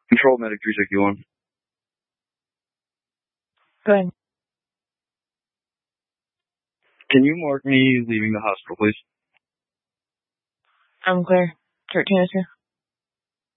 Control Medic 361. Go ahead. Can you mark me leaving the hospital, please? I'm clear. 1302.